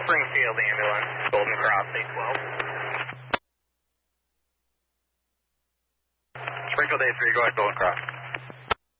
Springfield ambulance, Golden Cross 812. Springfield 83, go ahead, Golden Cross.